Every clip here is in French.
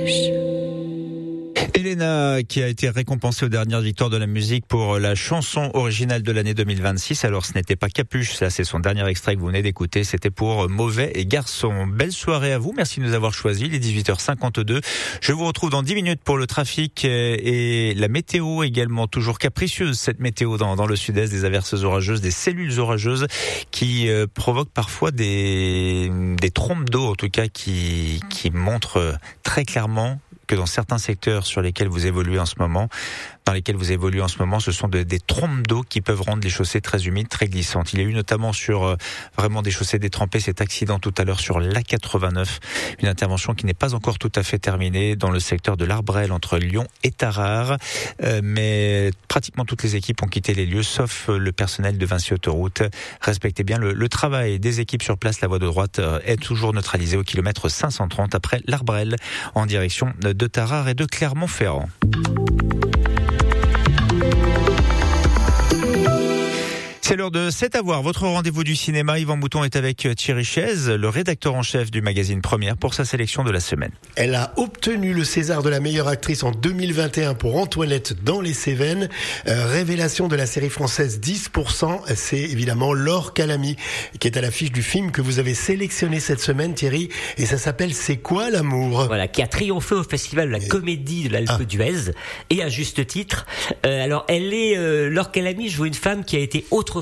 Capuche. Elena qui a été récompensée aux dernières victoires de la musique pour la chanson originale de l'année 2026. Alors ce n'était pas Capuche, ça c'est son dernier extrait que vous venez d'écouter, c'était pour Mauvais et Garçon. Belle soirée à vous, merci de nous avoir choisis, il est 18h52. Je vous retrouve dans 10 minutes pour le trafic et la météo également, toujours capricieuse cette météo dans le sud-est, des averses orageuses, des cellules orageuses qui provoquent parfois des trompes d'eau en tout cas qui montrent très clairement que dans certains secteurs sur lesquels vous évoluez en ce moment, ce sont des trompes d'eau qui peuvent rendre les chaussées très humides, très glissantes. Il y a eu notamment sur vraiment des chaussées détrempées cet accident tout à l'heure sur l'A89, une intervention qui n'est pas encore tout à fait terminée dans le secteur de l'Arbrel entre Lyon et Tarare, mais pratiquement toutes les équipes ont quitté les lieux, sauf le personnel de Vinci Autoroute. Respectez bien le travail des équipes sur place. La voie de droite est toujours neutralisée au kilomètre 530 après l'Arbrel en direction de Tarare et de Clermont-Ferrand. C'est l'heure de C'est à voir, votre rendez-vous du cinéma. Yvan Mouton est avec Thierry Chaise, le rédacteur en chef du magazine Première, pour sa sélection de la semaine. Elle a obtenu le César de la meilleure actrice en 2021 pour Antoinette dans les Cévennes. Révélation de la série française 10%, c'est évidemment Laure Calamy qui est à l'affiche du film que vous avez sélectionné cette semaine, Thierry, et ça s'appelle C'est quoi l'amour ? Voilà, qui a triomphé au festival de la comédie de l'Alpe d'Huez, et à juste titre. Alors, Laure Calamy joue une femme qui a été autrefois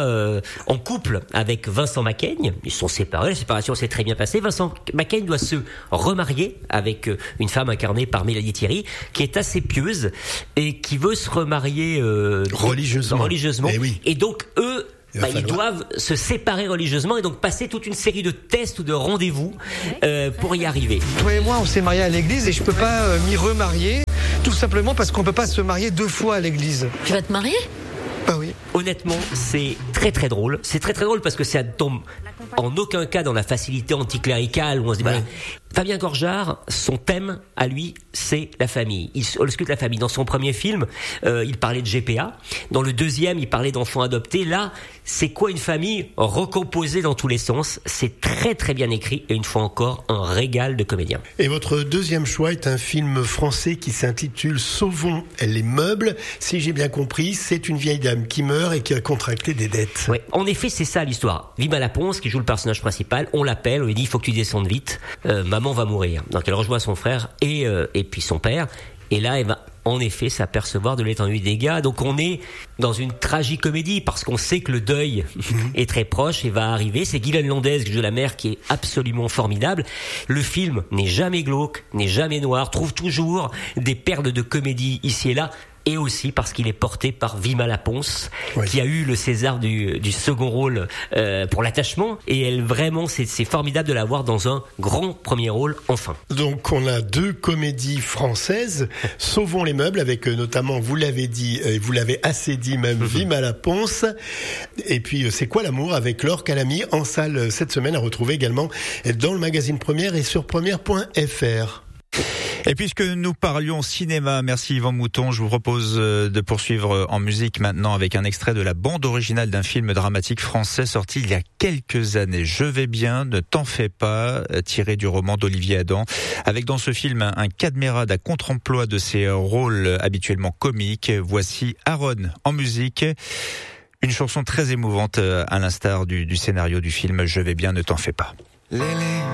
en couple avec Vincent Macaigne. Ils sont séparés, la séparation s'est très bien passée. Vincent Macaigne doit se remarier avec une femme incarnée par Mélanie Thierry, qui est assez pieuse et qui veut se remarier religieusement. Eh oui. Et donc eux, ils doivent se séparer religieusement et donc passer toute une série de tests ou de rendez-vous pour y arriver. Toi et moi, on s'est mariés à l'église et je peux pas m'y remarier, tout simplement parce qu'on peut pas se marier 2 fois à l'église. Tu vas te marier ? Bah oui. Honnêtement, c'est très très drôle. C'est très très drôle parce que ça tombe en aucun cas dans la facilité anticléricale où on se dit voilà. Fabien Gorjard, son thème à lui, c'est la famille. Il ausculte la famille. Dans son premier film, il parlait de GPA. Dans le deuxième, il parlait d'enfants adoptés. Là, c'est quoi une famille recomposée dans tous les sens ? C'est très très bien écrit et une fois encore, un régal de comédien. Et votre deuxième choix est un film français qui s'intitule Sauvons les meubles. Si j'ai bien compris, c'est une vieille dame qui meurt et qui a contracté des dettes. Ouais, en effet, c'est ça l'histoire. Vima Laponce, qui joue le personnage principal, on l'appelle, on lui dit il faut que tu descendes vite, maman va mourir. Donc elle rejoint son frère et puis son père. Et là, elle va en effet s'apercevoir de l'étendue des dégâts. Donc on est dans une tragicomédie parce qu'on sait que le deuil est très proche et va arriver. C'est Guylaine Landès qui joue la mère qui est absolument formidable. Le film n'est jamais glauque, n'est jamais noir, trouve toujours des perles de comédie ici et là. Et aussi parce qu'il est porté par Vima Laponce, qui a eu le César du second rôle pour l'attachement. Et elle, vraiment, c'est formidable de la voir dans un grand premier rôle, enfin. Donc on a 2 comédies françaises, Sauvons les meubles, avec notamment, vous l'avez dit, vous l'avez assez dit même, Vima Laponce. Et puis C'est quoi l'amour avec Laure Calamy, en salle cette semaine, à retrouver également dans le magazine Première et sur première.fr. Et puisque nous parlions cinéma, merci Yvan Mouton, je vous propose de poursuivre en musique maintenant avec un extrait de la bande originale d'un film dramatique français sorti il y a quelques années. Je vais bien, ne t'en fais pas, tiré du roman d'Olivier Adam, avec dans ce film un cadmérade à contre-emploi de ses rôles habituellement comiques. Voici Aaron en musique. Une chanson très émouvante à l'instar du scénario du film Je vais bien, ne t'en fais pas. Lélé.